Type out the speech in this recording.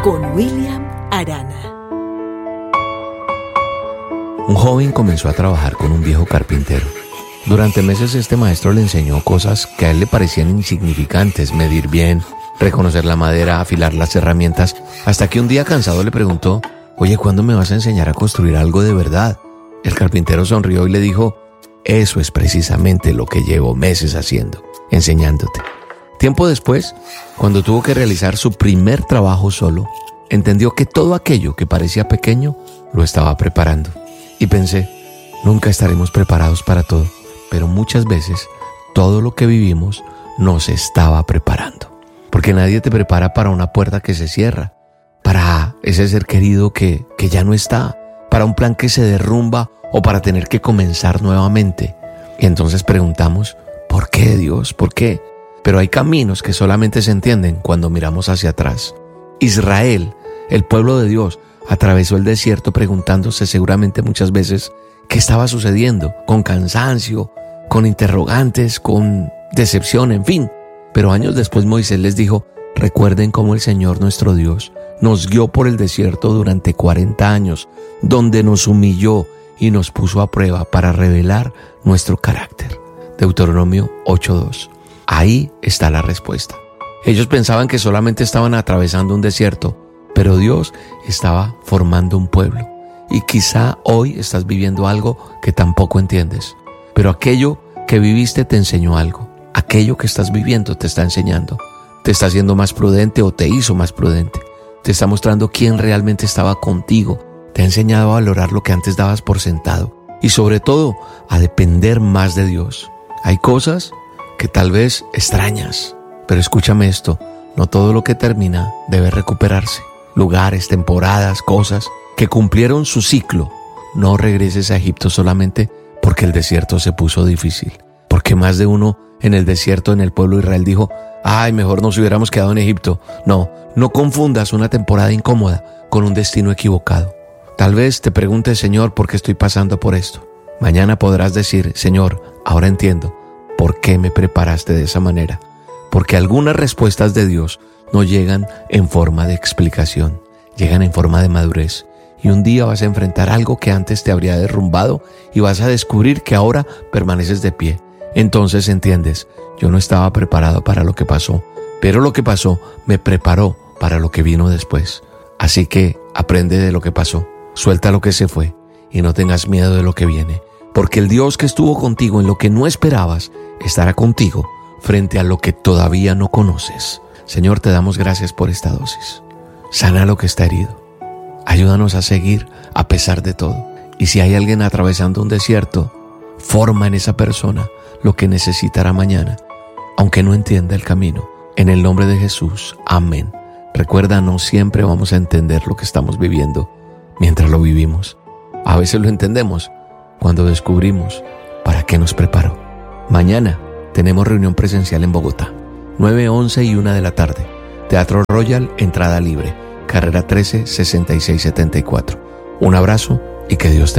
con William Arana. Un joven comenzó a trabajar con un viejo carpintero. Durante meses este maestro le enseñó cosas que a él le parecían insignificantes: medir bien, reconocer la madera, afilar las herramientas, hasta que un día cansado le preguntó: «Oye, ¿cuándo me vas a enseñar a construir algo de verdad?». El carpintero sonrió y le dijo: «Eso es precisamente lo que llevo meses haciendo, enseñándote». Tiempo después, cuando tuvo que realizar su primer trabajo solo, entendió que todo aquello que parecía pequeño lo estaba preparando. Y pensé, nunca estaremos preparados para todo, pero muchas veces todo lo que vivimos nos estaba preparando. Porque nadie te prepara para una puerta que se cierra, para ese ser querido que ya no está, para un plan que se derrumba o para tener que comenzar nuevamente. Y entonces preguntamos, ¿por qué, Dios? ¿Por qué? Pero hay caminos que solamente se entienden cuando miramos hacia atrás. Israel, el pueblo de Dios, atravesó el desierto preguntándose seguramente muchas veces qué estaba sucediendo, con cansancio, con interrogantes, con decepción, en fin. Pero años después Moisés les dijo: recuerden cómo el Señor nuestro Dios nos guió por el desierto durante 40 años, donde nos humilló y nos puso a prueba para revelar nuestro carácter. Deuteronomio 8:2. Ahí está la respuesta. Ellos pensaban que solamente estaban atravesando un desierto, pero Dios estaba formando un pueblo. Y quizá hoy estás viviendo algo que tampoco entiendes, pero aquello que viviste te enseñó algo. Aquello que estás viviendo te está enseñando. Te está haciendo más prudente o te hizo más prudente. Te está mostrando quién realmente estaba contigo. Te ha enseñado a valorar lo que antes dabas por sentado. Y sobre todo, a depender más de Dios. Hay cosas que tal vez extrañas, pero escúchame esto: no todo lo que termina debe recuperarse. Lugares, temporadas, cosas que cumplieron su ciclo. No regreses a Egipto solamente porque el desierto se puso difícil. Porque más de uno en el desierto, en el pueblo de Israel, dijo: ay, mejor nos hubiéramos quedado en Egipto. No confundas una temporada incómoda con un destino equivocado. Tal vez te preguntes: Señor, ¿por qué estoy pasando por esto? Mañana podrás decir: Señor, ahora entiendo por qué me preparaste de esa manera. Porque algunas respuestas de Dios no llegan en forma de explicación, llegan en forma de madurez. Y un día vas a enfrentar algo que antes te habría derrumbado y vas a descubrir que ahora permaneces de pie. Entonces entiendes: yo no estaba preparado para lo que pasó, pero lo que pasó me preparó para lo que vino después. Así que aprende de lo que pasó, suelta lo que se fue y no tengas miedo de lo que viene. Porque el Dios que estuvo contigo en lo que no esperabas, estará contigo frente a lo que todavía no conoces. Señor, te damos gracias por esta dosis. Sana lo que está herido. Ayúdanos a seguir a pesar de todo. Y si hay alguien atravesando un desierto, forma en esa persona lo que necesitará mañana, aunque no entienda el camino. En el nombre de Jesús, amén. Recuerda, no siempre vamos a entender lo que estamos viviendo mientras lo vivimos. A veces lo entendemos cuando descubrimos para qué nos preparó. Mañana tenemos reunión presencial en Bogotá, 9, 11 y 1 de la tarde. Teatro Royal, entrada libre, carrera 13, 6674. Un abrazo y que Dios te